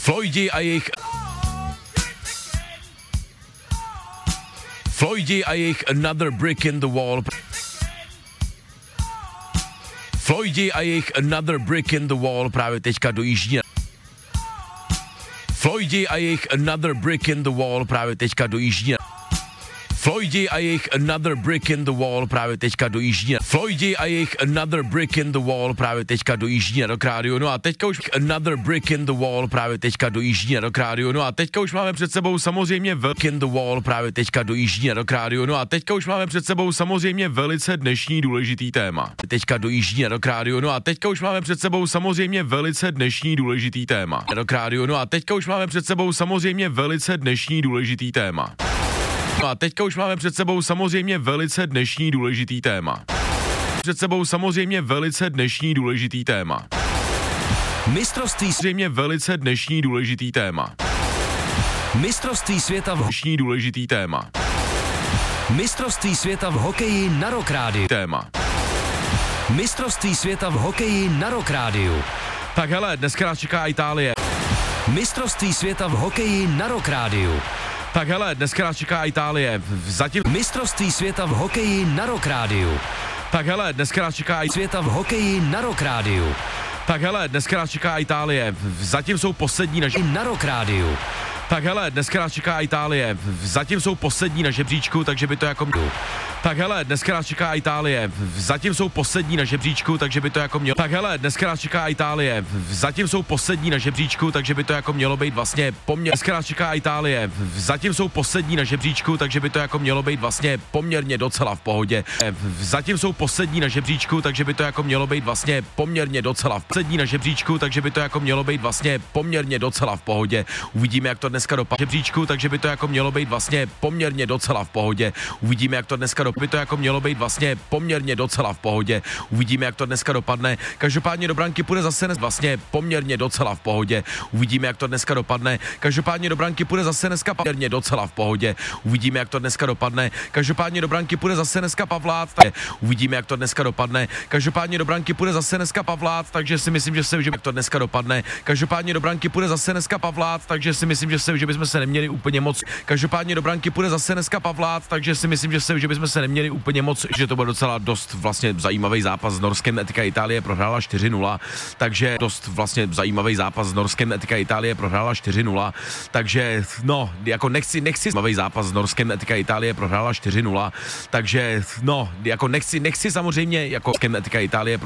Floydi a jejich Another Brick in the Wall. Floydi a jejich Another Brick in the Wall právě teďka dojíždí. Floydi a jejich Another Brick in the Wall právě teďka dojíždí. Floydi a jejich Another Brick in the Wall právě teďka dojíždí. Floydi a jejich Another Brick in the Wall právě teďka dojíždí do rádiu. No a teďka už Another Brick in the Wall právě teďka dojíždí do rádiu. No a teďka už máme před sebou samozřejmě Brick in the Wall právě teďka dojíždí do rádiu. No a teďka už máme před sebou samozřejmě velice dnešní důležitý téma. Teďka dojíždí do rádiu. No a teďka už máme před sebou samozřejmě velice dnešní důležitý téma. Do rádiu. No a teďka už máme před sebou samozřejmě velice dnešní důležitý téma. No a teďka už máme před sebou samozřejmě velice dnešní důležitý téma. Před sebou samozřejmě velice dnešní důležitý téma. Mistrovství samozřejmě velice dnešní důležitý téma. Mistrovství světa v Dnešní důležitý téma. Mistrovství světa v hokeji na Rock Rádiu. Téma. Mistrovství světa v hokeji na Rock Rádiu. Tak hele, dneska nás čeká Itálie. Mistrovství světa v hokeji na Rock Rádiu. Tak hele, dneska nás čeká Itálie. Zatím Mistrovství světa v hokeji na Rock Rádiu. Tak hele, dneska nás čeká Světa v hokeji na Rock Rádiu. Tak hele, dneska nás čeká Itálie. Zatím jsou poslední Na Rock Rádiu. Tak hele, dneska nás čeká Itálie. Zatím jsou poslední na žebříčku, takže by to jako Tak hele, dneska nás čeká Itálie. Zatím jsou poslední na žebříčku, takže by to jako mělo. Tak hele, dneska nás čeká Itálie. Zatím jsou poslední na žebříčku, takže by to jako mělo být vlastně poměrně. Dneska nás čeká Itálie. Zatím jsou poslední na žebříčku, takže by to jako mělo být vlastně poměrně docela v pohodě. Zatím jsou poslední na žebříčku, takže by to jako mělo být vlastně poměrně docela v poslední na žebříčku, takže by to jako mělo být vlastně poměrně docela v pohodě. Uvidíme, jak to dneska dopadne žebříčku, takže by to jako mělo být vlastně poměrně docela v pohodě. Uvidíme, jak to dneska dopadne. By to jako mělo být vlastně poměrně docela v pohodě. Uvidíme, jak to dneska dopadne. Každopádně do branky půjde zase vlastně poměrně docela v pohodě. Uvidíme, jak to dneska dopadne. Každopádně do branky půjde zase dneska poměrně docela v pohodě. Uvidíme, jak to dneska dopadne. Každopádně do branky půjde zase dneska Pavlát. Uvidíme, jak to dneska dopadne. Každopádně do branky půjde zase dneska Pavlát, takže si myslím, že jak to dneska dopadne. Každopádně do branky půjde zase dneska Pavlát, takže si myslím, že bychom se neměli úplně moc. Každopádně do branky půjde zase dneska Pavlát, takže si myslím, že bychom se neměli úplně moc, že to byl docela dost vlastně zajímavý zápas s Norskem. Etika Itálie prohrála 4-0, takže dost vlastně zajímavý zápas s Norskem. Etika Itálie prohrála 4-0, takže no, jako nechci zajímavý zápas s Norskem. Etika Itálie prohrála 4-0, takže no, jako nechci samozřejmě jako Etika Itálie